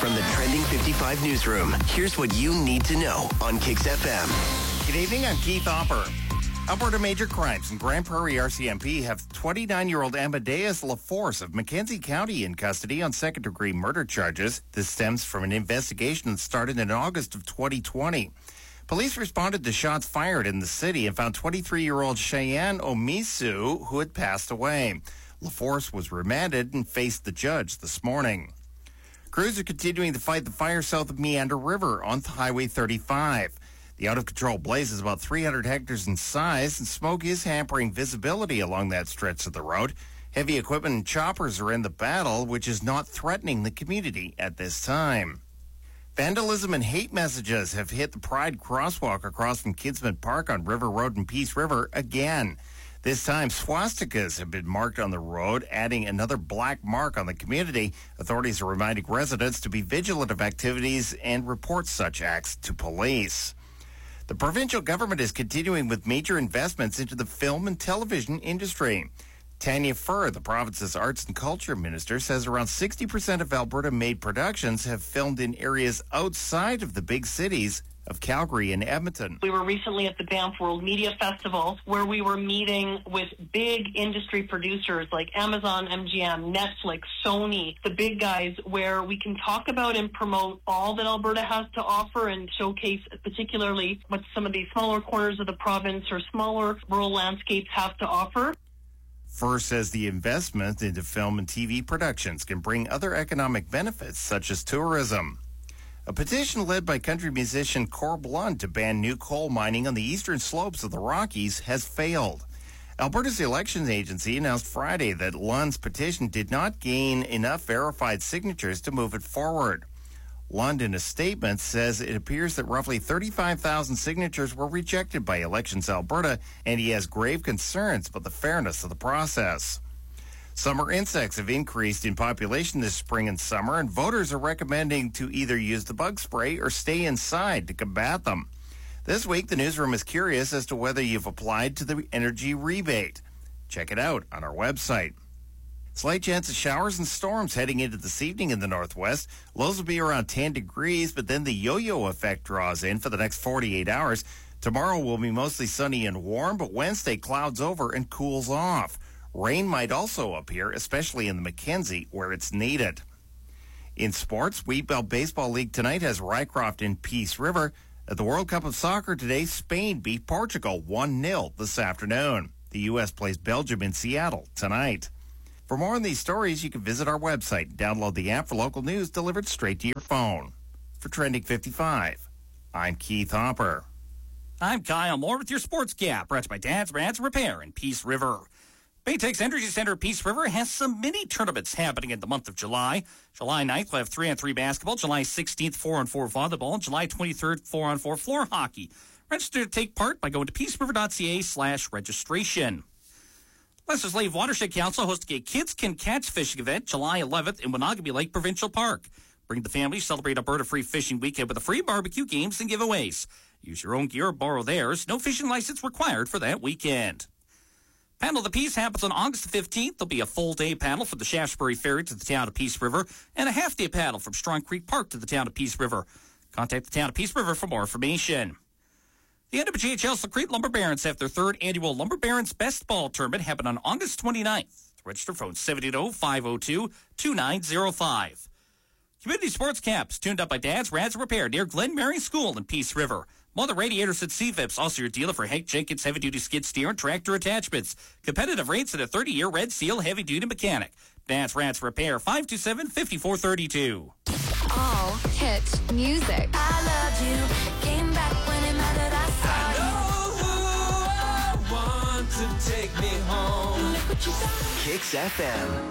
From the Trending 55 newsroom, here's what you need to know on Kicks FM. Good evening, I'm Keith Hopper. Alberta Major Crimes in Grand Prairie RCMP have 29-year-old Amadeus LaForce of Mackenzie County in custody on second-degree murder charges. This stems from an investigation that started in August of 2020. Police responded to shots fired in the city and found 23-year-old Cheyenne Omisu, who had passed away. LaForce was remanded and faced the judge this morning. Crews are continuing to fight the fire south of Meander River on Highway 35. The out-of-control blaze is about 300 hectares in size, and smoke is hampering visibility along that stretch of the road. Heavy equipment and choppers are in the battle, which is not threatening the community at this time. Vandalism and hate messages have hit the Pride crosswalk across from Kidsman Park on River Road and Peace River again. This time, swastikas have been marked on the road, adding another black mark on the community. Authorities are reminding residents to be vigilant of activities and report such acts to police. The provincial government is continuing with major investments into the film and television industry. Tanya Furr, the province's arts and culture minister, says around 60% of Alberta-made productions have filmed in areas outside of the big cities of Calgary and Edmonton. We were recently at the Banff World Media Festival where we were meeting with big industry producers like Amazon, MGM, Netflix, Sony, the big guys, where we can talk about and promote all that Alberta has to offer and showcase particularly what some of these smaller corners of the province or smaller rural landscapes have to offer. Furr says the investment into film and TV productions can bring other economic benefits such as tourism. A petition led by country musician Corb Lund to ban new coal mining on the eastern slopes of the Rockies has failed. Alberta's elections agency announced Friday that Lund's petition did not gain enough verified signatures to move it forward. Lund, in a statement, says it appears that roughly 35,000 signatures were rejected by Elections Alberta, and he has grave concerns about the fairness of the process. Summer insects have increased in population this spring and summer, and voters are recommending to either use the bug spray or stay inside to combat them. This week, the newsroom is curious as to whether you've applied to the energy rebate. Check it out on our website. Slight chance of showers and storms heading into this evening in the northwest. Lows will be around 10 degrees, but then the yo-yo effect draws in for the next 48 hours. Tomorrow will be mostly sunny and warm, but Wednesday clouds over and cools off. Rain might also appear, especially in the Mackenzie, where it's needed. In sports, Wheat Belt Baseball League tonight has Rycroft in Peace River. At the World Cup of Soccer today, Spain beat Portugal 1-0 this afternoon. The U.S. plays Belgium in Seattle tonight. For more on these stories, you can visit our website and download the app for local news delivered straight to your phone. For Trending 55, I'm Keith Hopper. I'm Kyle Moore with your Sports Gap, brought to you by Dad's Rats Repair in Peace River. Baytex Energy Center Peace River has some mini tournaments happening in the month of July. July 9th, we'll have 3-on-3 basketball. July 16th, 4-on-4 volleyball. And July 23rd, 4-on-4 floor hockey. Register to take part by going to peaceriver.ca/registration. Lesser Slave Watershed Council hosting a Kids Can Catch fishing event July 11th in Monogamy Lake Provincial Park. Bring the family, celebrate Alberta Free Fishing Weekend with a free barbecue, games, and giveaways. Use your own gear or borrow theirs. No fishing license required for that weekend. Paddle of the Peace happens on August 15th. There'll be a full-day paddle from the Shaftesbury Ferry to the town of Peace River and a half-day paddle from Strong Creek Park to the town of Peace River. Contact the town of Peace River for more information. The NWHL Secrete Lumber Barons have their third annual Lumber Barons Best Ball Tournament happen on August 29th. To register, phone 780-502-2905. Community Sports Caps, tuned up by Dad's Rats Repair near Glen Mary School in Peace River. Mother Radiators at CVIPS, also your dealer for Hank Jenkins heavy-duty skid steer and tractor attachments. Competitive rates and a 30-year Red Seal heavy-duty mechanic. Dad's Rats Repair, 527-5432. All hit music. I loved you. Came back when it mattered. I know who I want to take me home. Look what you got. Kicks FM.